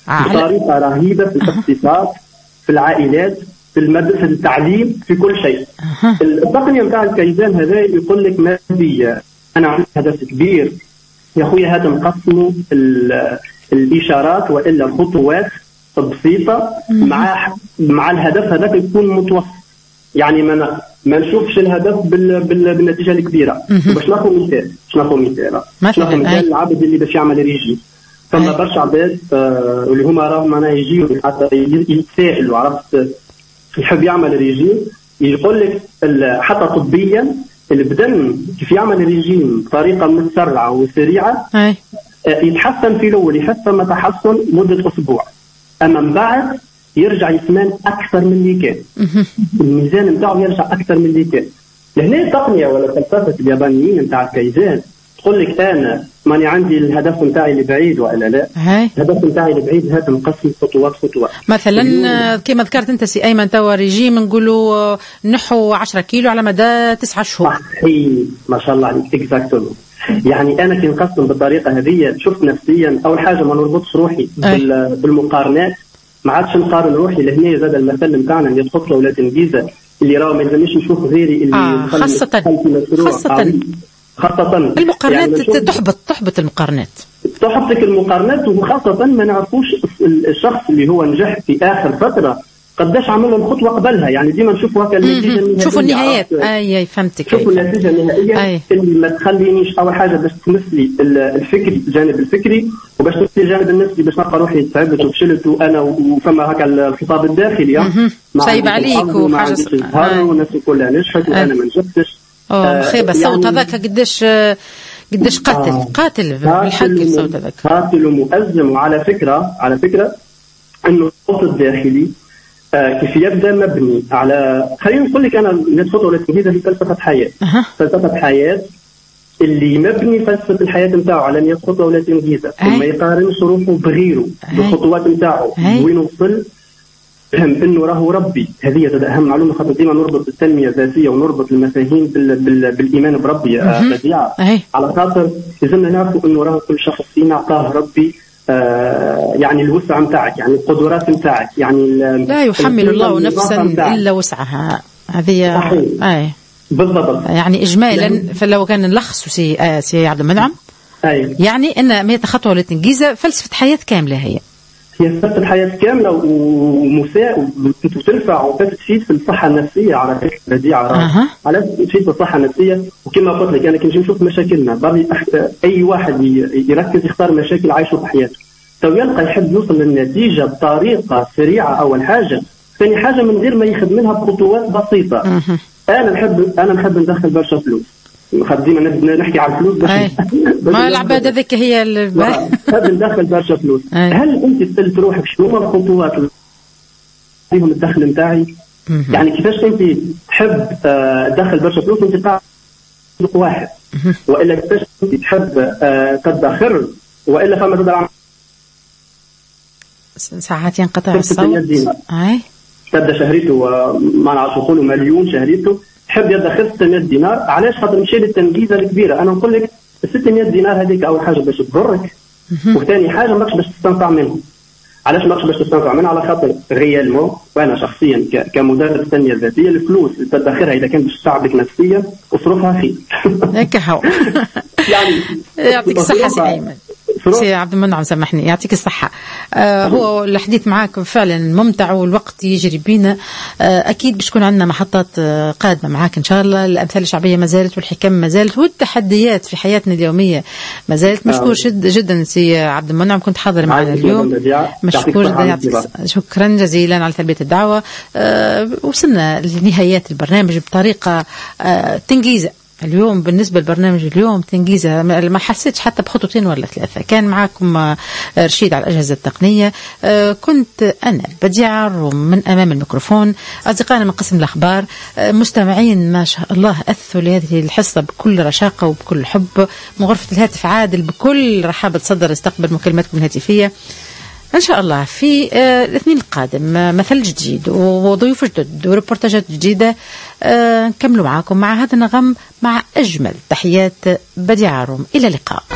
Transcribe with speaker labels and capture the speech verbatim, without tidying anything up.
Speaker 1: بطريقة رهيبة في الاقتصاد، في العائلات، في المدرسة، في التعليم، في كل شيء. التقنية متاع الكيزان هذا يقول لك ما هي أنا عندي هدف كبير يا خويا، هذا نقسموا الإشارات وإلا الخطوات بسيطة مع مع الهدف هذاك يكون متوسط، يعني ما ما نشوفش الهدف بال... بال... بالنتيجة الكبيرة. باش ناخذ مثال باش ناخذ مثال باش ناخذ مثال العبد اللي باش يعمل ريجيم، فما برشا عباد آه اللي هما راهم معناها يجيو حتى يتسائلوا، عرفت، يحب يعمل ريجيم، يقول لك حتى طبيا البدن كيف يعمل ريجيم بطريقة متسرعة وسريعة آه يتحسن في الأول، يحسن تحسن مدة أسبوع، أما من بعد يرجع يسمان أكثر من اللي كان، الميزان نتاعو يرجع أكثر من اللي كان. لهنا التقنية ولا فلسفة اليابانيين نتاع الكيزان تقول لك أنا ماني عندي الهدف نتاعي لبعيد ولا لا، الهدف نتاعي لبعيد هذا نقسم خطوات خطوات.
Speaker 2: مثلا كما ذكرت أنت سي أيمن توا ريجيم نقولوا نحو عشرة كيلو على مدى تسعة شهور.
Speaker 1: صحيح ما شاء الله عليك اكزاكتومون. يعني أنا كي نقسم بالطريقة هذه شفت نفسيا أول حاجة ما نربطش روحي بالمقارنات، ما عادش نقارن روحي. لهنا زاد المثل نتاعنا اللي تحط له ولا تنجيزه اللي راه ما يلزمنيش نشوف غيري اللي
Speaker 2: آه خاصة خاصة
Speaker 1: خاصة
Speaker 2: المقارنات يعني تحبط تحبط المقارنات
Speaker 1: تحبط المقارنات، وخاصة ما نعرفوش الشخص اللي هو نجح في آخر فترة قداش عمل الخطوة قبلها، يعني ديما نشوفوا هكا النتيجة النهائية.
Speaker 2: شوفوا النهايات. اي اي فهمتك.
Speaker 1: شوفوا النتيجة النهائية اللي ما تخلينيش أول حاجة باش تمثلي الفكري الجانب الفكري، وباش تمثلي الجانب النفسي باش نلقى روحي تعبت وفشلت وأنا وفما هكا الخطاب الداخلي
Speaker 2: صايب عليك وحاجة
Speaker 1: صغيرة والناس كلها نجحت وأنا ما نجحتش.
Speaker 2: اه خيبة الصوت هذاك قداش قداش قاتل آه قاتل بالحق الصوت هذاك
Speaker 1: قاتل ومؤزم. وعلى فكرة على فكرة إنه الصوت الداخلي آه كيف يبدأ مبني على، خلينا نقول لك أنا ندخل ولا تنجيزة في فلسفة حياة. أه. فلسفة حياة اللي مبني فلسفة الحياة نتاعو على أن يخطو ولا تنجيزة وما يقارنش روحه بغيره بالخطوات نتاعو وين وصل، فهم انه راهو ربي. هذه اهم معلومه، خاطر ديما نربط التنميه الذاتيه ونربط المفاهيم بال... بال... بالايمان بربي بديعه، على خاطر لازمنا نعرفوا انه راهو كل شخص فينا عطاه ربي آه يعني الوسع نتاعك، يعني القدرات نتاعك، يعني
Speaker 2: لا يحمل الله نفسا الا وسعها. هذه اي
Speaker 1: بالضبط.
Speaker 2: يعني اجمالا فلو كان نلخص سي آه سي عبد المنعم
Speaker 1: أي.
Speaker 2: يعني ان مئة خطوه للتنجيزه فلسفه حياه كامله، هي
Speaker 1: هي فلسفة الحياة كاملة ومساء وتنفع وتفيد في الصحة النفسية. على فكرة بديعة أه. على تفيد في الصحة النفسية. وكما قلت لك أنا كنت نشوف مشاكلنا بري أي واحد يركز يختار مشاكل عايشه في حياته، تو يلقى يحب يوصل للنتيجة بطريقة سريعة أول حاجة، ثاني حاجة من غير ما يخدم لها بخطوات بسيطة. أه. أنا نحب أنا نحب ندخل برشا فلوس، ديما نحكي على الفلوس باش
Speaker 2: ما العبادة ذيك هي
Speaker 1: نحب ندخل برشا فلوس. هل انت سألت روحك شنو هما الخطوات فيهم الدخل نتاعي؟ يعني كيفاش انت تحب تدخل برشا فلوس وانت قاعد واحد، والا كيفاش انت تحب تدخر، والا فما تدعم
Speaker 2: ساعات ينقطع الصوت.
Speaker 1: اي تبدا شهريته ما نعرفش نقولوا مليون شهريته، تحب يدخل ستمائة دينار. علاش؟ خاطر مشي للتنجيزه الكبيره. انا نقول لك ستمائة دينار هذيك اول حاجه باش تضرك، وثاني حاجه ماكش باش تستنفع منهم. علاش ماكش باش تستنفع منها؟ على خاطر ريالمون وانا شخصيا كمدرب التنميه الذاتيه الفلوس اللي تدخرها اذا كان باش تساعدك نفسيا اصرفها خير.
Speaker 2: هكا هو يعني يعطيك الصحه سي ايمن. سي عبد المنعم سامحني يعطيك الصحة. آه هو الحديث معك فعلا ممتع والوقت يجري بينا. آه أكيد بتكون عندنا محطات آه قادمة معك إن شاء الله. الأمثال الشعبية ما زالت والحكم ما زالت والتحديات في حياتنا اليومية ما زالت. مشكور جد جدا سي عبد المنعم كنت حاضر معنا اليوم. مشكور يعطيك شكرا جزيلا على تلبية الدعوة. آه وصلنا لنهايات البرنامج بطريقة آه تنجيزة اليوم. بالنسبة للبرنامج اليوم تنجيزة ما حسيتش حتى بخطوتين ولا ثلاثة. كان معكم رشيد على الأجهزة التقنية، كنت أنا بديعة الروم من أمام الميكروفون. أصدقائنا من قسم الأخبار مستمعين ما شاء الله أثوا لهذه الحصة بكل رشاقة وبكل حب. من غرفة الهاتف عادل بكل رحابة صدر استقبل مكالماتكم الهاتفية إن شاء الله في آه الاثنين القادم مثل جديد وضيوف جدد وريبورتاجات جديدة. آه نكملوا معاكم مع هذا النغم مع أجمل تحيات بديعة روم. إلى اللقاء.